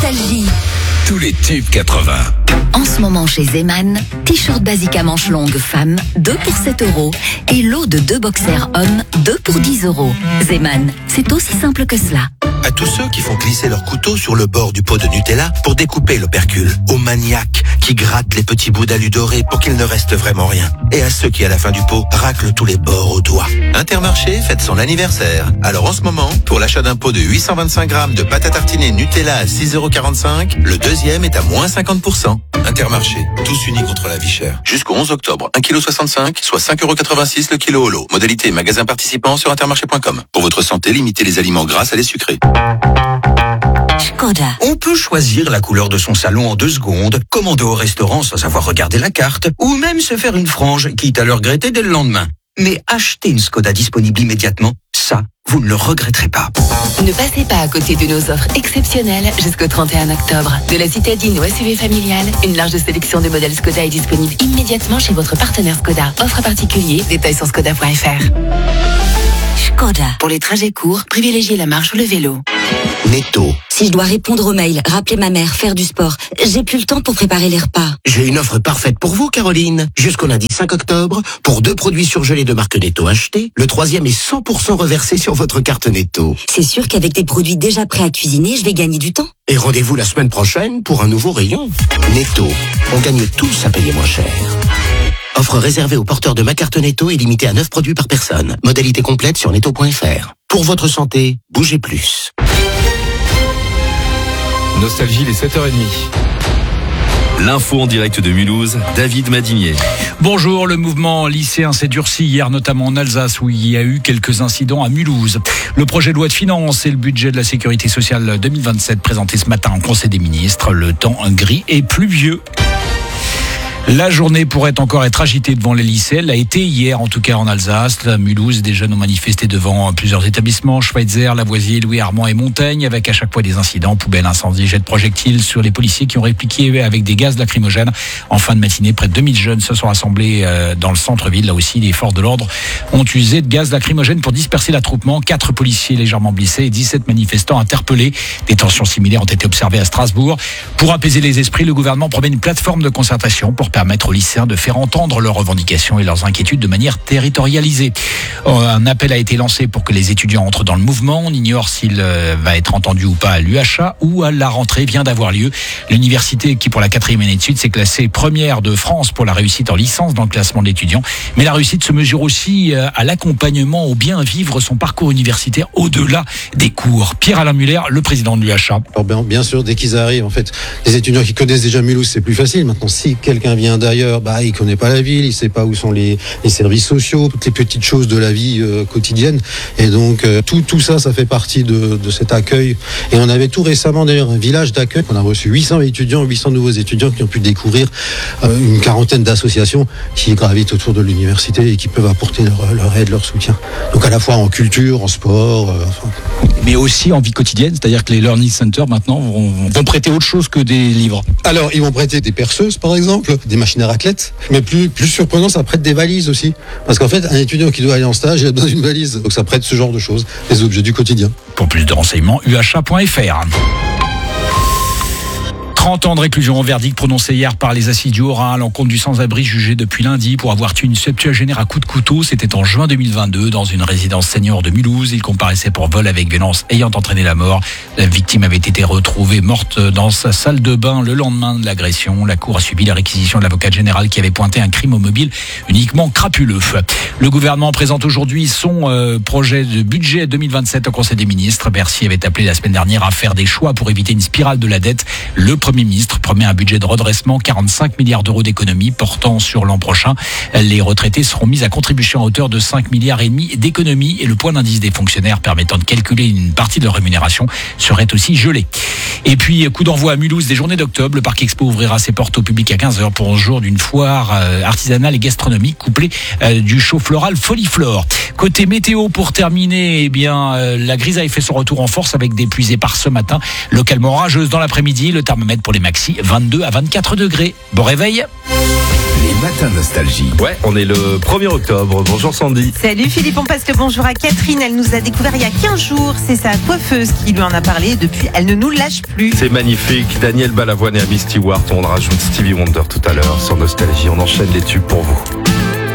Nostalgie. Tous les tubes 80. En ce moment chez Zeman, t-shirt basique à manches longues femmes, 2 pour 7 € et lot de 2 boxers hommes, 2 pour 10 €. Zeman, c'est aussi simple que cela. À tous ceux qui font glisser leur couteau sur le bord du pot de Nutella pour découper l'opercule. Aux maniaques qui grattent les petits bouts d'alu doré pour qu'il ne reste vraiment rien. Et à ceux qui, à la fin du pot, raclent tous les bords au doigt. Intermarché fête son anniversaire. Alors en ce moment, pour l'achat d'un pot de 825 grammes de pâte à tartiner Nutella à 6,45 €, le deuxième est à moins 50%. Intermarché, tous unis contre la vie chère. Jusqu'au 11 octobre, 1,65 kg, soit 5,86 € le kilo au lot. Modalité magasin participant sur intermarché.com. Pour votre santé, limitez les aliments gras à les sucrés. Skoda. On peut choisir la couleur de son salon en 2 secondes, commander au restaurant sans avoir regardé la carte, ou même se faire une frange, quitte à le regretter dès le lendemain. Mais acheter une Skoda disponible immédiatement, ça, vous ne le regretterez pas. Ne passez pas à côté de nos offres exceptionnelles jusqu'au 31 octobre. De la citadine au SUV familial, une large sélection de modèles Skoda est disponible immédiatement chez votre partenaire Skoda. Offre particulier, détails sur skoda.fr. Skoda. Pour les trajets courts, privilégiez la marche ou le vélo. Netto. Si je dois répondre aux mails, rappeler ma mère, faire du sport, j'ai plus le temps pour préparer les repas. J'ai une offre parfaite pour vous, Caroline. Jusqu'au lundi 5 octobre, pour 2 produits surgelés de marque Netto achetés, le 3e est 100% reversé sur votre carte Netto. C'est sûr qu'avec des produits déjà prêts à cuisiner, je vais gagner du temps. Et rendez-vous la semaine prochaine pour un nouveau rayon. Netto, on gagne tous à payer moins cher. Offre réservée aux porteurs de ma carte Netto et limitée à 9 produits par personne. Modalité complète sur netto.fr. Pour votre santé, bougez plus. Nostalgie, les 7h30. L'info en direct de Mulhouse, David Madinier. Bonjour, le mouvement lycéen s'est durci hier, notamment en Alsace où il y a eu quelques incidents à Mulhouse. Le projet de loi de finances et le budget de la sécurité sociale 2027 présenté ce matin en Conseil des ministres. Le temps gris et pluvieux. La journée pourrait encore être agitée devant les lycées. Elle l'a été hier, en tout cas en Alsace. À Mulhouse, des jeunes ont manifesté devant plusieurs établissements, Schweitzer, Lavoisier, Louis Armand et Montaigne, avec à chaque fois des incidents, poubelles, incendies, jets de projectiles sur les policiers qui ont répliqué avec des gaz lacrymogènes. En fin de matinée, près de 2000 jeunes se sont rassemblés dans le centre-ville. Là aussi, les forces de l'ordre ont usé de gaz lacrymogène pour disperser l'attroupement. 4 policiers légèrement blessés et 17 manifestants interpellés. Des tensions similaires ont été observées à Strasbourg. Pour apaiser les esprits, le gouvernement promet une plateforme de concertation pour permettre aux lycéens de faire entendre leurs revendications et leurs inquiétudes de manière territorialisée. Un appel a été lancé pour que les étudiants entrent dans le mouvement. On ignore s'il va être entendu ou pas à l'UHA ou à la rentrée vient d'avoir lieu. L'université qui, pour la 4e année de suite, s'est classée première de France pour la réussite en licence dans le classement d'étudiants. Mais la réussite se mesure aussi à l'accompagnement, au bien vivre son parcours universitaire au-delà des cours. Pierre-Alain Muller, le président de l'UHA. Alors bien sûr, dès qu'ils arrivent, en fait, les étudiants qui connaissent déjà Mulhouse, c'est plus facile. Maintenant, si quelqu'un vient d'ailleurs, il connaît pas la ville, il sait pas où sont les services sociaux, toutes les petites choses de la vie quotidienne. Et donc tout ça fait partie de cet accueil. Et on avait tout récemment d'ailleurs un village d'accueil. On a reçu 800 nouveaux étudiants qui ont pu découvrir une 40aine d'associations qui gravitent autour de l'université et qui peuvent apporter leur aide, leur soutien. Donc à la fois en culture, en sport. Mais aussi en vie quotidienne, c'est-à-dire que les Learning Centers maintenant vont prêter autre chose que des livres. Alors ils vont prêter des perceuses par exemple, des machines à raclette, mais plus surprenant, ça prête des valises aussi. Parce qu'en fait, un étudiant qui doit aller en stage, il a besoin d'une valise. Donc ça prête ce genre de choses, les objets du quotidien. Pour plus de renseignements, uha.fr. 30 ans de réclusion au verdict prononcé hier par les assises du Haut-Rhin à l'encontre du sans-abri jugé depuis lundi pour avoir tué une septuagénaire à coups de couteau. C'était en juin 2022 dans une résidence senior de Mulhouse. Il comparaissait pour vol avec violence ayant entraîné la mort. La victime avait été retrouvée morte dans sa salle de bain le lendemain de l'agression. La cour a subi la réquisition de l'avocat général qui avait pointé un crime au mobile uniquement crapuleux. Le gouvernement présente aujourd'hui son projet de budget 2027 au Conseil des ministres. Bercy avait appelé la semaine dernière à faire des choix pour éviter une spirale de la dette. Le Premier ministre promet un budget de redressement, 45 milliards d'euros d'économies portant sur l'an prochain. Les retraités seront mis à contribution à hauteur de 5,5 milliards d'économies et le point d'indice des fonctionnaires permettant de calculer une partie de leur rémunération serait aussi gelé. Et puis, coup d'envoi à Mulhouse des journées d'octobre. Le Parc Expo ouvrira ses portes au public à 15h pour un jour d'une foire artisanale et gastronomique couplée du show floral Foliflore. Côté météo, pour terminer, la grisaille fait son retour en force avec des pluies éparses ce matin, localement rageuses dans l'après-midi. Le thermomètre pour les maxis, 22 à 24 degrés. Bon réveil. Les matins nostalgie. Ouais, on est le 1er octobre. Bonjour Sandy. Salut Philippe, on passe le bonjour à Catherine. Elle nous a découvert il y a 15 jours. C'est sa coiffeuse qui lui en a parlé. Depuis, elle ne nous lâche plus. C'est magnifique. Daniel Balavoine et Amy Stewart. On rajoute Stevie Wonder tout à l'heure sur Nostalgie. On enchaîne les tubes pour vous.